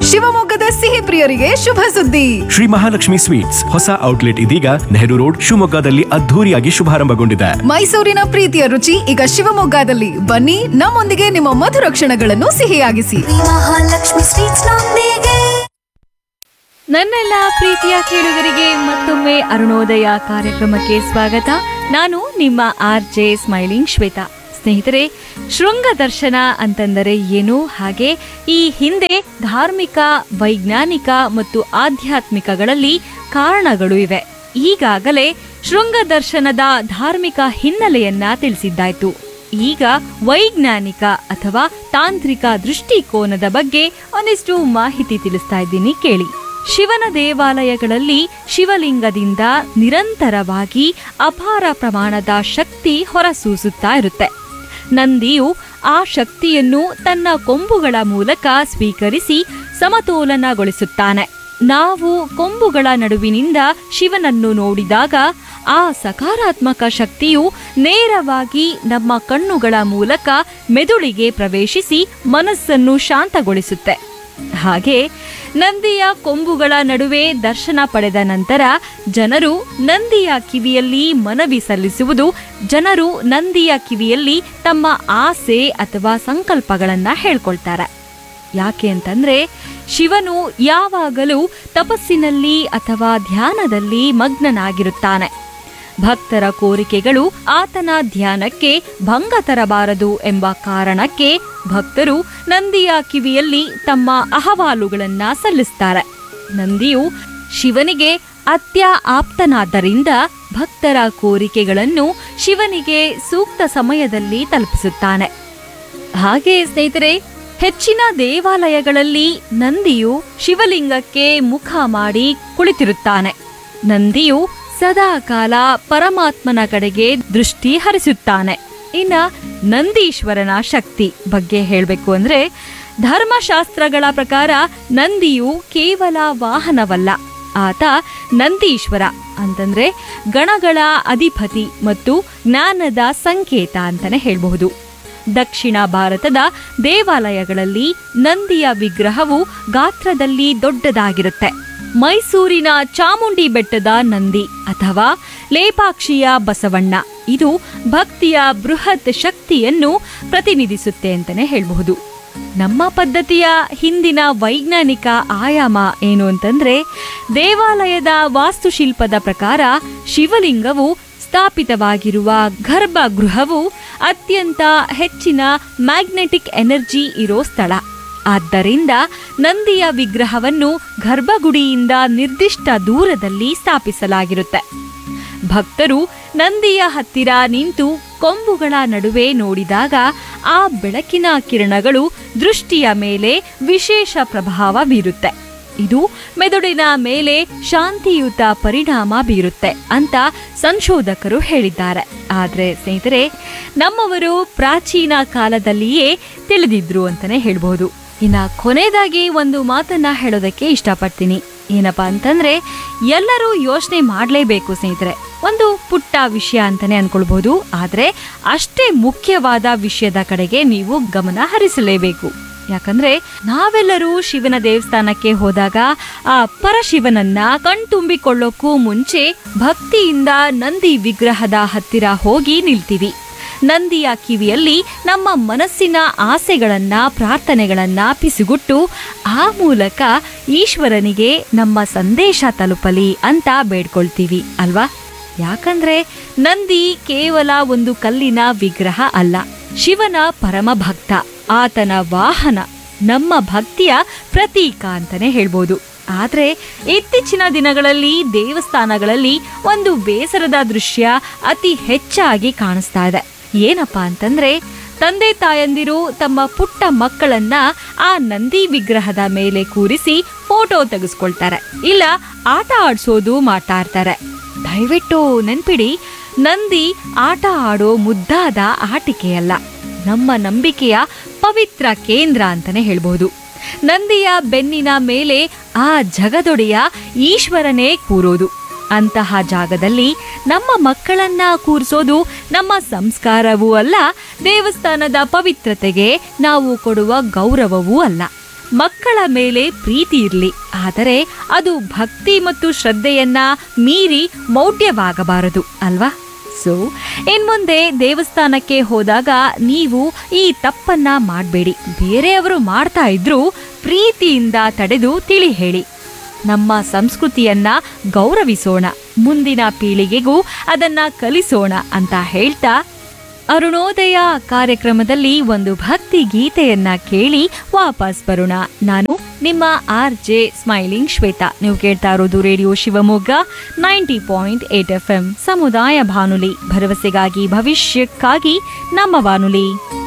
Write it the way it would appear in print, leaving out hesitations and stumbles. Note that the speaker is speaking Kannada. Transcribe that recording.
ಶಿವಮೊಗ್ಗದ ಸಿಹಿ ಪ್ರಿಯರಿಗೆ ಶುಭ ಸುದ್ದಿ. ಶ್ರೀ ಮಹಾಲಕ್ಷ್ಮಿ ಸ್ವೀಟ್ಸ್ ಹೊಸ ಔಟ್ಲೆಟ್ ಇದೀಗ ನೆಹರು ರೋಡ್ ಶಿವಮೊಗ್ಗದಲ್ಲಿ ಅದ್ಧೂರಿಯಾಗಿ ಶುಭಾರಂಭಗೊಂಡಿದೆ. ಮೈಸೂರಿನ ಪ್ರೀತಿಯ ರುಚಿ ಈಗ ಶಿವಮೊಗ್ಗದಲ್ಲಿ. ಬನ್ನಿ, ನಮ್ಮೊಂದಿಗೆ ನಿಮ್ಮ ಮಧುರ ಕ್ಷಣಗಳನ್ನು ಸಿಹಿಯಾಗಿಸಿ. ಮಹಾಲಕ್ಷ್ಮಿ ಸ್ವೀಟ್ಸ್ ನೊಂದಿಗೆ. ನನ್ನೆಲ್ಲ ಪ್ರೀತಿಯ ಕೇಳುಗರಿಗೆ ಮತ್ತೊಮ್ಮೆ ಅರುಣೋದಯ ಕಾರ್ಯಕ್ರಮಕ್ಕೆ ಸ್ವಾಗತ. ನಾನು ನಿಮ್ಮ RJ ಸ್ಮೈಲಿಂಗ್ ಶ್ವೇತಾ. ಸ್ನೇಹಿತರೆ, ಶೃಂಗ ದರ್ಶನ ಅಂತಂದರೆ ಏನು, ಹಾಗೆ ಈ ಹಿಂದೆ ಧಾರ್ಮಿಕ, ವೈಜ್ಞಾನಿಕ ಮತ್ತು ಆಧ್ಯಾತ್ಮಿಕಗಳಲ್ಲಿ ಕಾರಣಗಳು ಇವೆ. ಈಗಾಗಲೇ ಶೃಂಗ ದರ್ಶನದ ಧಾರ್ಮಿಕ ಹಿನ್ನೆಲೆಯನ್ನ ತಿಳಿಸಿದ್ದಾಯ್ತು. ಈಗ ವೈಜ್ಞಾನಿಕ ಅಥವಾ ತಾಂತ್ರಿಕ ದೃಷ್ಟಿಕೋನದ ಬಗ್ಗೆ ಒಂದಿಷ್ಟು ಮಾಹಿತಿ ತಿಳಿಸ್ತಾ ಇದ್ದೀನಿ, ಕೇಳಿ. ಶಿವನ ದೇವಾಲಯಗಳಲ್ಲಿ ಶಿವಲಿಂಗದಿಂದ ನಿರಂತರವಾಗಿ ಅಪಾರ ಪ್ರಮಾಣದ ಶಕ್ತಿ ಹೊರಸೂಸುತ್ತಾ ಇರುತ್ತೆ. ನಂದಿಯು ಆ ಶಕ್ತಿಯನ್ನು ತನ್ನ ಕೊಂಬುಗಳ ಮೂಲಕ ಸ್ವೀಕರಿಸಿ ಸಮತೋಲನಗೊಳಿಸುತ್ತಾನೆ. ನಾವು ಕೊಂಬುಗಳ ನಡುವಿನಿಂದ ಶಿವನನ್ನು ನೋಡಿದಾಗ ಆ ಸಕಾರಾತ್ಮಕ ಶಕ್ತಿಯು ನೇರವಾಗಿ ನಮ್ಮ ಕಣ್ಣುಗಳ ಮೂಲಕ ಮೆದುಳಿಗೆ ಪ್ರವೇಶಿಸಿ ಮನಸ್ಸನ್ನು ಶಾಂತಗೊಳಿಸುತ್ತೆ. ಹಾಗೆ ನಂದಿಯ ಕೊಂಬುಗಳ ನಡುವೆ ದರ್ಶನ ಪಡೆದ ನಂತರ ಜನರು ನಂದಿಯ ಕಿವಿಯಲ್ಲಿ ತಮ್ಮ ಆಸೆ ಅಥವಾ ಸಂಕಲ್ಪಗಳನ್ನ ಹೇಳ್ಕೊಳ್ತಾರೆ. ಯಾಕೆ ಅಂತಂದ್ರೆ ಶಿವನು ಯಾವಾಗಲೂ ತಪಸ್ಸಿನಲ್ಲಿ ಅಥವಾ ಧ್ಯಾನದಲ್ಲಿ ಮಗ್ನನಾಗಿರುತ್ತಾನೆ. ಭಕ್ತರ ಕೋರಿಕೆಗಳು ಆತನ ಧ್ಯಾನಕ್ಕೆ ಭಂಗ ತರಬಾರದು ಎಂಬ ಕಾರಣಕ್ಕೆ ಭಕ್ತರು ನಂದಿಯ ಕಿವಿಯಲ್ಲಿ ತಮ್ಮ ಅಹವಾಲುಗಳನ್ನ ಸಲ್ಲಿಸ್ತಾರೆ. ನಂದಿಯು ಶಿವನಿಗೆ ಆಪ್ತನಾದ್ದರಿಂದ ಭಕ್ತರ ಕೋರಿಕೆಗಳನ್ನು ಶಿವನಿಗೆ ಸೂಕ್ತ ಸಮಯದಲ್ಲಿ ತಲುಪಿಸುತ್ತಾನೆ. ಹಾಗೆ ಸ್ನೇಹಿತರೆ, ಹೆಚ್ಚಿನ ದೇವಾಲಯಗಳಲ್ಲಿ ನಂದಿಯು ಶಿವಲಿಂಗಕ್ಕೆ ಮುಖ ಮಾಡಿ ಕುಳಿತಿರುತ್ತಾನೆ. ನಂದಿಯು ಸದಾ ಕಾಲ ಪರಮಾತ್ಮನ ಕಡೆಗೆ ದೃಷ್ಟಿ ಹರಿಸುತ್ತಾನೆ. ಇನ್ನ ನಂದೀಶ್ವರನ ಶಕ್ತಿ ಬಗ್ಗೆ ಹೇಳಬೇಕು ಅಂದ್ರೆ, ಧರ್ಮಶಾಸ್ತ್ರಗಳ ಪ್ರಕಾರ ನಂದಿಯು ಕೇವಲ ವಾಹನವಲ್ಲ, ಆತ ನಂದೀಶ್ವರ ಅಂತಂದ್ರೆ ಗಣಗಳ ಅಧಿಪತಿ ಮತ್ತು ಜ್ಞಾನದ ಸಂಕೇತ ಅಂತಾನೆ ಹೇಳಬಹುದು. ದಕ್ಷಿಣ ಭಾರತದ ದೇವಾಲಯಗಳಲ್ಲಿ ನಂದಿಯ ವಿಗ್ರಹವು ಗಾತ್ರದಲ್ಲಿ ದೊಡ್ಡದಾಗಿರುತ್ತೆ. ಮೈಸೂರಿನ ಚಾಮುಂಡಿ ಬೆಟ್ಟದ ನಂದಿ ಅಥವಾ ಲೇಪಾಕ್ಷಿಯ ಬಸವಣ್ಣ ಇದು ಭಕ್ತಿಯ ಬೃಹತ್ ಶಕ್ತಿಯನ್ನು ಪ್ರತಿನಿಧಿಸುತ್ತೆ ಅಂತಾನೆ ಹೇಳಬಹುದು. ನಮ್ಮ ಪದ್ಧತಿಯ ಹಿಂದಿನ ವೈಜ್ಞಾನಿಕ ಆಯಾಮ ಏನು ಅಂತಂದ್ರೆ, ದೇವಾಲಯದ ವಾಸ್ತುಶಿಲ್ಪದ ಪ್ರಕಾರ ಶಿವಲಿಂಗವು ಸ್ಥಾಪಿತವಾಗಿರುವ ಗರ್ಭಗೃಹವು ಅತ್ಯಂತ ಹೆಚ್ಚಿನ ಮ್ಯಾಗ್ನೆಟಿಕ್ ಎನರ್ಜಿ ಇರೋ ಸ್ಥಳ. ಆದ್ದರಿಂದ ನಂದಿಯ ವಿಗ್ರಹವನ್ನು ಗರ್ಭಗುಡಿಯಿಂದ ನಿರ್ದಿಷ್ಟ ದೂರದಲ್ಲಿ ಸ್ಥಾಪಿಸಲಾಗಿರುತ್ತೆ. ಭಕ್ತರು ನಂದಿಯ ಹತ್ತಿರ ನಿಂತು ಕೊಂಬುಗಳ ನಡುವೆ ನೋಡಿದಾಗ ಆ ಬೆಳಕಿನ ಕಿರಣಗಳು ದೃಷ್ಟಿಯ ಮೇಲೆ ವಿಶೇಷ ಪ್ರಭಾವ ಬೀರುತ್ತೆ. ಇದು ಮೆದುಳಿನ ಮೇಲೆ ಶಾಂತಿಯುತ ಪರಿಣಾಮ ಬೀರುತ್ತೆ ಅಂತ ಸಂಶೋಧಕರು ಹೇಳಿದ್ದಾರೆ. ಆದ್ರೆ ಸ್ನೇಹಿತರೆ, ನಮ್ಮವರು ಪ್ರಾಚೀನ ಕಾಲದಲ್ಲಿಯೇ ತಿಳಿದಿದ್ರು ಅಂತಾನೆ ಹೇಳ್ಬಹುದು. ಇನ್ನ ಕೊನೆಯದಾಗಿ ಒಂದು ಮಾತನ್ನ ಹೇಳೋದಕ್ಕೆ ಇಷ್ಟಪಡ್ತೀನಿ. ಏನಪ್ಪಾ ಅಂತಂದ್ರೆ, ಎಲ್ಲರೂ ಯೋಚನೆ ಮಾಡಲೇಬೇಕು ಸ್ನೇಹಿತರೆ. ಒಂದು ಪುಟ್ಟ ವಿಷಯ ಅಂತಾನೆ ಅನ್ಕೊಳ್ಬಹುದು, ಆದ್ರೆ ಅಷ್ಟೇ ಮುಖ್ಯವಾದ ವಿಷಯದ ಕಡೆಗೆ ನೀವು ಗಮನ ಹರಿಸಲೇಬೇಕು. ಯಾಕಂದ್ರೆ ನಾವೆಲ್ಲರೂ ಶಿವನ ದೇವಸ್ಥಾನಕ್ಕೆ ಹೋದಾಗ ಆ ಪರಶಿವನನ್ನ ಕಣ್ತುಂಬಿಕೊಳ್ಳೋಕ್ಕೂ ಮುಂಚೆ ಭಕ್ತಿಯಿಂದ ನಂದಿ ವಿಗ್ರಹದ ಹತ್ತಿರ ಹೋಗಿ ನಿಲ್ತೀವಿ. ನಂದಿಯ ಕಿವಿಯಲ್ಲಿ ನಮ್ಮ ಮನಸ್ಸಿನ ಆಸೆಗಳನ್ನ, ಪ್ರಾರ್ಥನೆಗಳನ್ನ ಪಿಸುಗುಟ್ಟು ಆ ಮೂಲಕ ಈಶ್ವರನಿಗೆ ನಮ್ಮ ಸಂದೇಶ ತಲುಪಲಿ ಅಂತ ಬೇಡ್ಕೊಳ್ತೀವಿ ಅಲ್ವಾ? ಯಾಕಂದ್ರೆ ನಂದಿ ಕೇವಲ ಒಂದು ಕಲ್ಲಿನ ವಿಗ್ರಹ ಅಲ್ಲ, ಶಿವನ ಪರಮ ಭಕ್ತ, ಆತನ ವಾಹನ, ನಮ್ಮ ಭಕ್ತಿಯ ಪ್ರತೀಕ ಅಂತಾನೆ ಹೇಳ್ಬೋದು. ಆದ್ರೆ ಇತ್ತೀಚಿನ ದಿನಗಳಲ್ಲಿ ದೇವಸ್ಥಾನಗಳಲ್ಲಿ ಒಂದು ಬೇಸರದ ದೃಶ್ಯ ಅತಿ ಹೆಚ್ಚಾಗಿ ಕಾಣಿಸ್ತಾ ಇದೆ. ಏನಪ್ಪಾ ಅಂತಂದ್ರೆ, ತಂದೆ ತಾಯಂದಿರು ತಮ್ಮ ಪುಟ್ಟ ಮಕ್ಕಳನ್ನ ಆ ನಂದಿ ವಿಗ್ರಹದ ಮೇಲೆ ಕೂರಿಸಿ ಫೋಟೋ ತೆಗೆಸ್ಕೊಳ್ತಾರೆ, ಇಲ್ಲ ಆಟ ಆಡ್ಸೋದು ಮಾಡ್ತಾ ಇರ್ತಾರೆ. ದಯವಿಟ್ಟು ನೆನ್ಪಿಡಿ, ನಂದಿ ಆಟ ಆಡೋ ಮುದ್ದಾದ ಆಟಿಕೆಯಲ್ಲ, ನಮ್ಮ ನಂಬಿಕೆಯ ಪವಿತ್ರ ಕೇಂದ್ರ ಅಂತಾನೆ ಹೇಳ್ಬಹುದು. ನಂದಿಯ ಬೆನ್ನಿನ ಮೇಲೆ ಆ ಜಗದೊಡೆಯ ಈಶ್ವರನೇ ಕೂರೋದು. ಅಂತಹ ಜಾಗದಲ್ಲಿ ನಮ್ಮ ಮಕ್ಕಳನ್ನ ಕೂರಿಸೋದು ನಮ್ಮ ಸಂಸ್ಕಾರವೂ ಅಲ್ಲ, ದೇವಸ್ಥಾನದ ಪವಿತ್ರತೆಗೆ ನಾವು ಕೊಡುವ ಗೌರವವೂ ಅಲ್ಲ. ಮಕ್ಕಳ ಮೇಲೆ ಪ್ರೀತಿ ಇರಲಿ, ಆದರೆ ಅದು ಭಕ್ತಿ ಮತ್ತು ಶ್ರದ್ಧೆಯನ್ನ ಮೀರಿ ಮೌಢ್ಯವಾಗಬಾರದು ಅಲ್ವಾ? ಸೊ ಇನ್ಮುಂದೆ ದೇವಸ್ಥಾನಕ್ಕೆ ಹೋದಾಗ ನೀವು ಈ ತಪ್ಪನ್ನ ಮಾಡಬೇಡಿ. ಬೇರೆಯವರು ಮಾಡ್ತಾ ಇದ್ರೂ ಪ್ರೀತಿಯಿಂದ ತಡೆದು ತಿಳಿ ಹೇಳಿ. ನಮ್ಮ ಸಂಸ್ಕೃತಿಯನ್ನ ಗೌರವಿಸೋಣ, ಮುಂದಿನ ಪೀಳಿಗೆಗೂ ಅದನ್ನ ಕಲಿಸೋಣ ಅಂತ ಹೇಳ್ತಾ ಅರುಣೋದಯ ಕಾರ್ಯಕ್ರಮದಲ್ಲಿ ಒಂದು ಭಕ್ತಿ ಗೀತೆಯನ್ನ ಕೇಳಿ ವಾಪಸ್ ಬರೋಣ. ನಾನು ನಿಮ್ಮ RJ ಸ್ಮೈಲಿಂಗ್ ಶ್ವೇತಾ. ನೀವು ಕೇಳ್ತಾ ಇರೋದು ರೇಡಿಯೋ ಶಿವಮೊಗ್ಗ 90.8 FM ಸಮುದಾಯ ಬಾನುಲಿ, ಭರವಸೆಗಾಗಿ ಭವಿಷ್ಯಕ್ಕಾಗಿ ನಮ್ಮ ಬಾನುಲಿ.